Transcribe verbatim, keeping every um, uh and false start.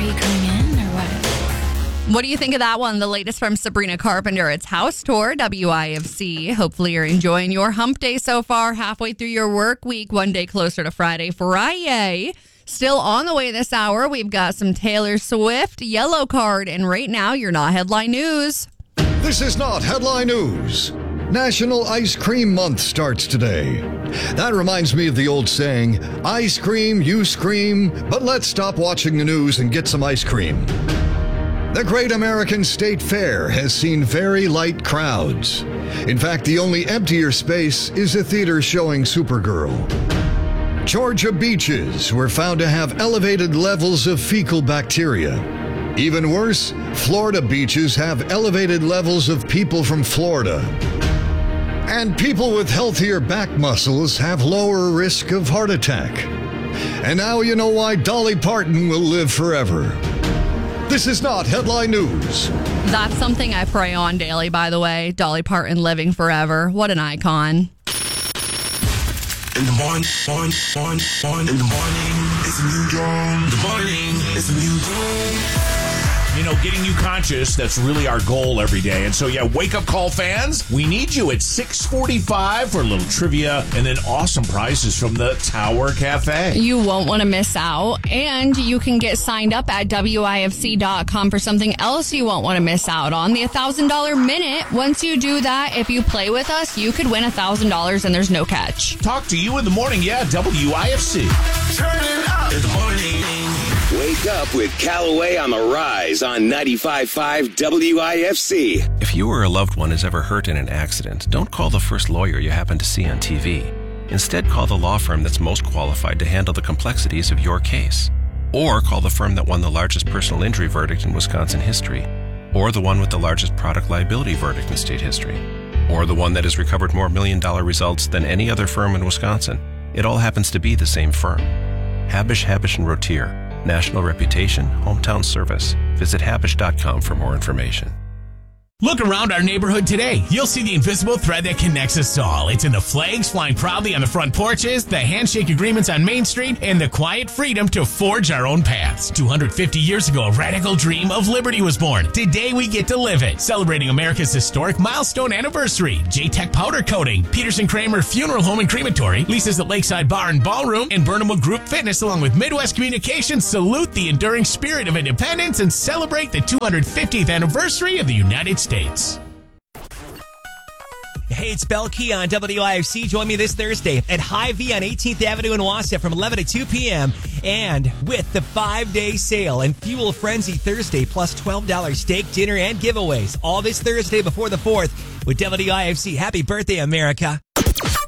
you coming in or what? What do you think of that one? The latest from Sabrina Carpenter. It's House Tour, W I F C. Hopefully you're enjoying your hump day so far, halfway through your work week, one day closer to Friday. Friday. Still on the way this hour, we've got some Taylor Swift, Yellow Card, and right now you're not headline news. This is not headline news. National Ice Cream Month starts today. That reminds me of the old saying, ice cream, you scream, but let's stop watching the news and get some ice cream. The Great American State Fair has seen very light crowds. In fact, the only emptier space is a theater showing Supergirl. Georgia beaches were found to have elevated levels of fecal bacteria. Even worse, Florida beaches have elevated levels of people from Florida. And people with healthier back muscles have lower risk of heart attack. And now you know why Dolly Parton will live forever. This is not headline news. That's something I pray on daily, by the way. Dolly Parton living forever. What an icon. In the morning, morning, morning, morning, in the morning, it's a new dawn. The morning, it's a new dawn. You know, getting you conscious, that's really our goal every day. And so, yeah, Wake Up Call fans, we need you at six forty-five for a little trivia and then awesome prizes from the Tower Cafe. You won't want to miss out. And you can get signed up at W I F C dot com for something else you won't want to miss out on. The one thousand dollars Minute. Once you do that, if you play with us, you could win one thousand dollars and there's no catch. Talk to you in the morning, yeah, W I F C. Turn it up in the morning. Wake up with Callaway on the Rise on ninety-five point five W I F C. If you or a loved one is ever hurt in an accident, don't call the first lawyer you happen to see on T V. Instead, call the law firm that's most qualified to handle the complexities of your case. Or call the firm that won the largest personal injury verdict in Wisconsin history. Or the one with the largest product liability verdict in state history. Or the one that has recovered more million-dollar results than any other firm in Wisconsin. It all happens to be the same firm. Habish, Habish and Rotier. National reputation, hometown service. Visit habish dot com for more information. Look around our neighborhood today. You'll see the invisible thread that connects us all. It's in the flags flying proudly on the front porches, the handshake agreements on Main Street, and the quiet freedom to forge our own paths. two hundred fifty years ago, a radical dream of liberty was born. Today, we get to live it. Celebrating America's historic milestone anniversary. J-Tech Powder Coating, Peterson Kramer Funeral Home and Crematory, Lisa's at Lakeside Bar and Ballroom, and Burnham Group Fitness, along with Midwest Communications, salute the enduring spirit of independence and celebrate the two hundred fiftieth anniversary of the United States. Hey, it's Belkey on W I F C. Join me this Thursday at Hy-Vee on eighteenth Avenue in Wausau from eleven to two p.m. And with the five-day sale and Fuel Frenzy Thursday plus twelve dollars steak, dinner, and giveaways. All this Thursday before the fourth with W I F C. Happy birthday, America.